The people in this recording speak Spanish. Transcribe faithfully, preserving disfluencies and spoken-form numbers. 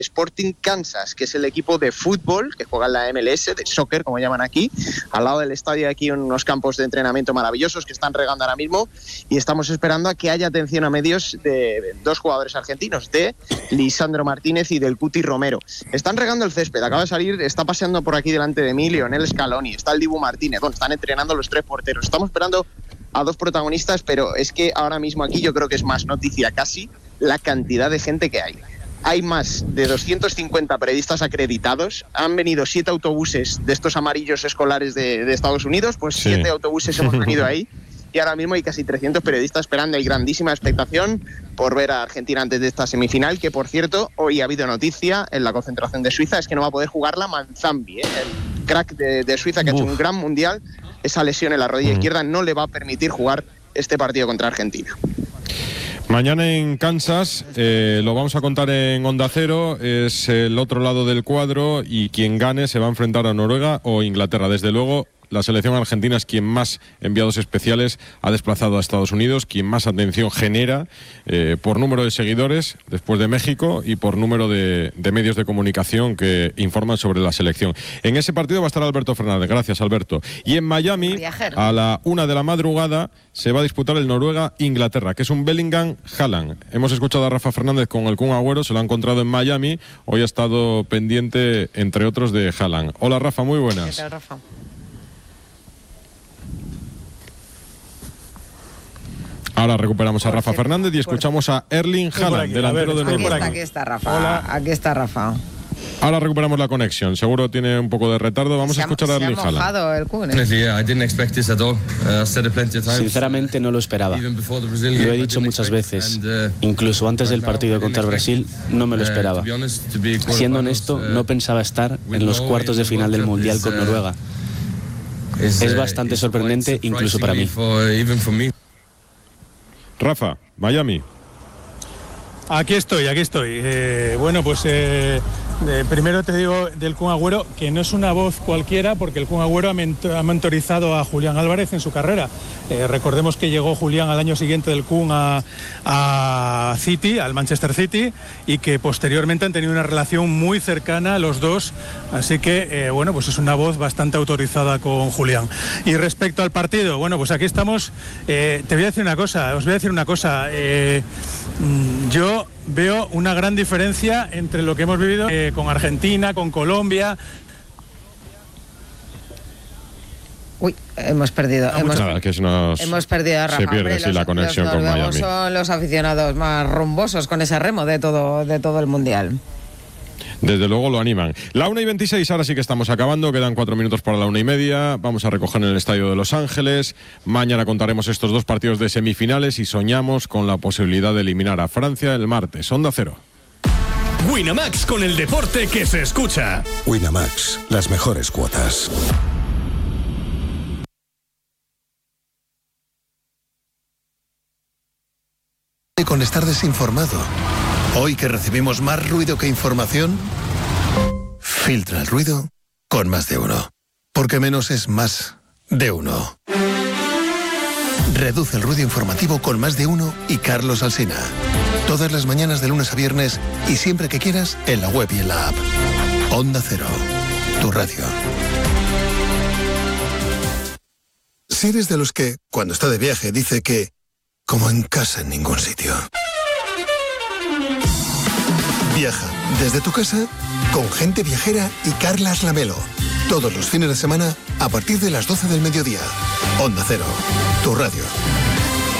Sporting Kansas, que es el equipo de fútbol que juega en la M L S, de soccer, como llaman aquí. Al lado del estadio hay aquí unos campos de entrenamiento maravillosos que están regando ahora mismo y estamos esperando a que haya atención a medios de dos jugadores argentinos, de Lisandro Martínez y del Cuti Romero. Están regando el césped, acaba de salir, está paseando por aquí delante de mí Lionel Scaloni, está el Dibu Martínez, bueno, están entrenando los tres porteros. Estamos esperando a dos protagonistas, pero es que ahora mismo aquí yo creo que es más noticia casi la cantidad de gente que hay. Hay más de doscientos cincuenta periodistas acreditados, han venido siete autobuses de estos amarillos escolares de, de Estados Unidos, pues sí. siete autobuses hemos venido ahí y ahora mismo hay casi trescientos periodistas esperando. Hay grandísima expectación por ver a Argentina antes de esta semifinal, que por cierto, hoy ha habido noticia en la concentración de Suiza, es que no va a poder jugar la Manzambi, ¿eh? El crack de, de Suiza que Uf. ha hecho un gran mundial, esa lesión en la rodilla mm. izquierda no le va a permitir jugar este partido contra Argentina. Mañana en Kansas, eh, lo vamos a contar en Onda Cero, es el otro lado del cuadro y quien gane se va a enfrentar a Noruega o Inglaterra. Desde luego, la selección argentina es quien más enviados especiales ha desplazado a Estados Unidos, quien más atención genera eh, por número de seguidores, después de México, y por número de, de medios de comunicación que informan sobre la selección. En ese partido va a estar Alberto Fernández. Gracias, Alberto. Y en Miami, Viajero. a la una de la madrugada, se va a disputar el Noruega-Inglaterra, que es un Bellingham-Haaland. Hemos escuchado a Rafa Fernández con el Kun Agüero, se lo ha encontrado en Miami. Hoy ha estado pendiente, entre otros, de Haaland. Hola, Rafa, muy buenas. ¿Qué tal, Rafa? Ahora recuperamos a Rafa Fernández y escuchamos a Erling Haaland, delantero de Noruega. Aquí está Rafa. Hola. Aquí está Rafa. Ahora recuperamos la conexión. Seguro tiene un poco de retardo. Vamos se a escuchar ha, a Erling Haaland. El Kun, ¿eh? Sinceramente no lo esperaba. Lo he dicho muchas veces. Incluso antes del partido contra Brasil no me lo esperaba. Siendo honesto, no pensaba estar en los cuartos de final del Mundial con Noruega. Es bastante sorprendente incluso para mí. Rafa, Miami. Aquí estoy, aquí estoy. Eh, bueno, pues eh, eh, primero te digo del Kun Agüero que no es una voz cualquiera, porque el Kun Agüero ha, mentor, ha mentorizado a Julián Álvarez en su carrera. Eh, recordemos que llegó Julián al año siguiente del Kun a, a City, al Manchester City, y que posteriormente han tenido una relación muy cercana los dos. Así que, eh, bueno, pues es una voz bastante autorizada con Julián. Y respecto al partido, bueno, pues aquí estamos. Eh, te voy a decir una cosa, os voy a decir una cosa. Eh, yo veo una gran diferencia entre lo que hemos vivido eh, con Argentina, con Colombia. Uy, hemos perdido. Hemos, nada, que nos, hemos perdido a Rafa. Se pierde Hombre, así los, la conexión los con Miami. Son los aficionados más rumbosos con ese remo de todo, de todo el mundial. Desde luego lo animan. La una y veintiséis, ahora sí que estamos acabando. Quedan cuatro minutos para la una y media. Vamos a recoger en el estadio de Los Ángeles. Mañana contaremos estos dos partidos de semifinales y soñamos con la posibilidad de eliminar a Francia el martes. Onda Cero. Winamax, con el deporte que se escucha. Winamax, las mejores cuotas. Con estar desinformado. Hoy que recibimos más ruido que información, filtra el ruido con Más de Uno. Porque menos es más de uno. Reduce el ruido informativo con Más de Uno y Carlos Alsina. Todas las mañanas de lunes a viernes y siempre que quieras en la web y en la app. Onda Cero, tu radio. Si eres de los que, cuando está de viaje, dice que como en casa en ningún sitio. Viaja desde tu casa con Gente Viajera y Carlas Lamelo. Todos los fines de semana a partir de las doce del mediodía. Onda Cero, tu radio.